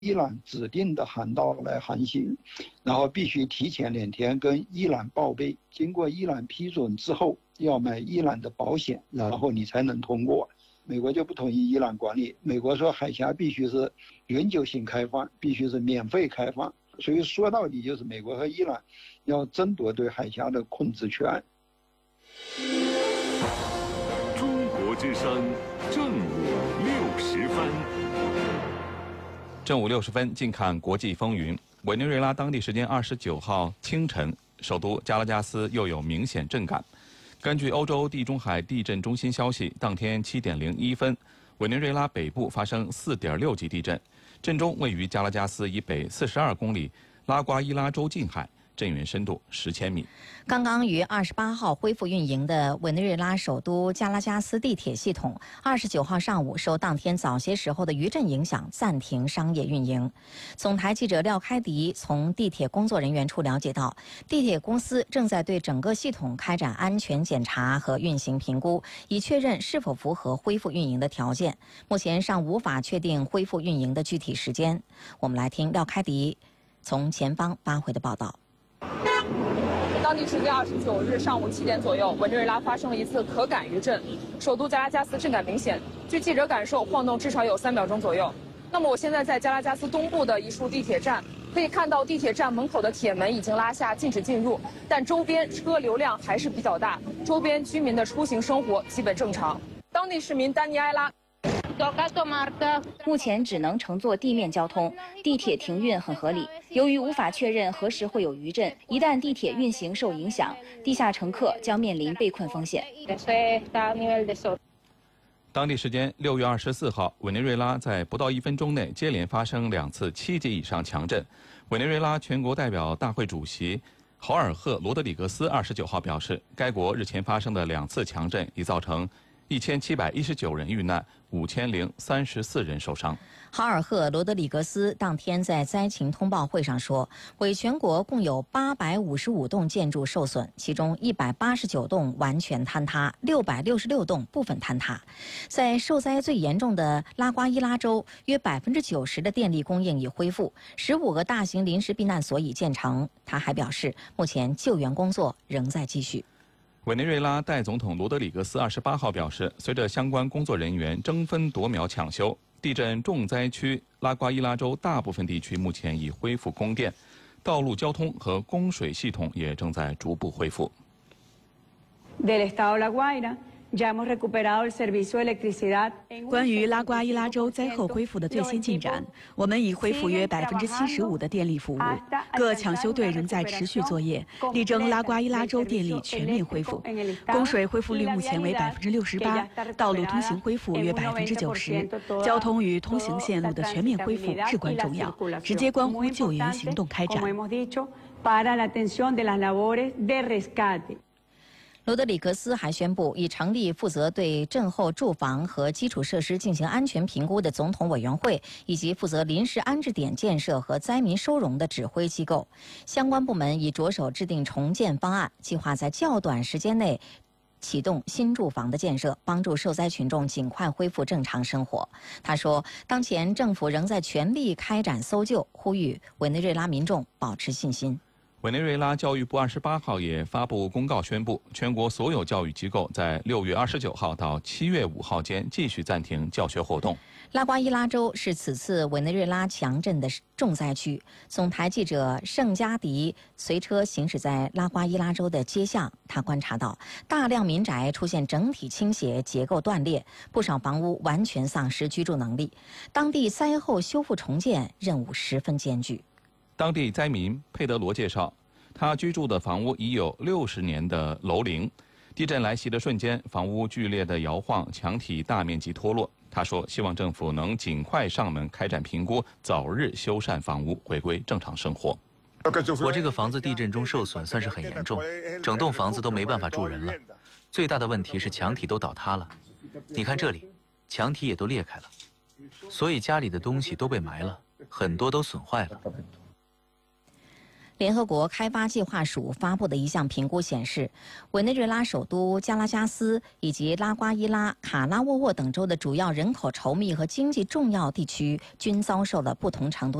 伊朗指定的航道来航行，然后必须提前2天跟伊朗报备，经过伊朗批准之后，要买伊朗的保险，然后你才能通过。美国就不同意伊朗管理，美国说海峡必须是永久性开放，必须是免费开放。所以说到底就是美国和伊朗要争夺对海峡的控制权。 中国之声正午60分。 正午60分，近看国际风云。委内瑞拉当地时间29号清晨，首都加拉加斯又有明显震感。根据欧洲地中海地震中心消息，当天7点01分，委内瑞拉北部发生4.6级地震，震中位于加拉加斯以北42公里拉瓜伊拉州近海，震源深度10千米。 刚刚于28号恢复运营的委内瑞拉首都加拉加斯地铁系统，29号上午受当天早些时候的余震影响，暂停商业运营。总台记者廖开迪从地铁工作人员处了解到，地铁公司正在对整个系统开展安全检查和运行评估，以确认是否符合恢复运营的条件。目前尚无法确定恢复运营的具体时间。我们来听廖开迪从前方发回的报道。 当地时间29日上午7点左右，委内瑞拉发生了一次可感余震，首都加拉加斯震感明显。据记者感受，晃动至少有3秒钟左右。那么我现在在加拉加斯东部的一处地铁站，可以看到地铁站门口的铁门已经拉下，禁止进入，但周边车流量还是比较大，周边居民的出行生活基本正常。当地市民丹尼埃拉。 目前只能乘坐地面交通，地铁停运很合理。由于无法确认何时会有余震，一旦地铁运行受影响，地下乘客将面临被困风险。 当地时间6月24号，委内瑞拉在不到1分钟内接连发生2次7级以上强震。委内瑞拉全国代表大会主席豪尔赫·罗德里格斯29号表示，该国日前发生的2次强震已造成1719人遇难，5034人受伤。 豪尔赫·罗德里格斯当天在灾情通报会上说，委全国共有855栋建筑受损，其中189栋完全坍塌，666栋部分坍塌。在受灾最严重的拉瓜伊拉州，约90%的电力供应已恢复，15个大型临时避难所已建成。他还表示，目前救援工作仍在继续。 委内瑞拉代总统罗德里格斯28号表示，随着相关工作人员争分夺秒抢修，地震重灾区拉瓜伊拉州大部分地区目前已恢复供电，道路交通和供水系统也正在逐步恢复。 关于拉瓜伊拉州灾后恢复的最新进展，我们已恢复约75%的电力服务，各抢修队仍在持续作业，力争拉瓜伊拉州电力全面恢复。供水恢复率目前为68%，道路通行恢复约90%，交通与通行线路的全面恢复至关重要，直接关乎救援行动开展。 罗德里格斯还宣布，已成立负责对震后住房和基础设施进行安全评估的总统委员会，以及负责临时安置点建设和灾民收容的指挥机构。相关部门已着手制定重建方案，计划在较短时间内启动新住房的建设，帮助受灾群众尽快恢复正常生活。他说，当前政府仍在全力开展搜救，呼吁委内瑞拉民众保持信心。 委内瑞拉教育部28号也发布公告宣布，全国所有教育机构在6月29号到7月5号间继续暂停教学活动。 拉瓜伊拉州是此次委内瑞拉强震的重灾区。总台记者盛加迪随车行驶在拉瓜伊拉州的街巷，他观察到大量民宅出现整体倾斜、结构断裂，不少房屋完全丧失居住能力。当地灾后修复重建任务十分艰巨。 当地灾民佩德罗介绍，他居住的房屋已有60年的楼龄，地震来袭的瞬间，房屋剧烈的摇晃，墙体大面积脱落。他说，希望政府能尽快上门开展评估，早日修缮房屋，回归正常生活。 我这个房子地震中受损算是很严重，整栋房子都没办法住人了。最大的问题是墙体都倒塌了，你看这里，墙体也都裂开了，所以家里的东西都被埋了，很多都损坏了。 联合国开发计划署发布的一项评估显示，委内瑞拉首都加拉加斯以及拉瓜伊拉、卡拉沃沃等州的主要人口稠密和经济重要地区均遭受了不同程度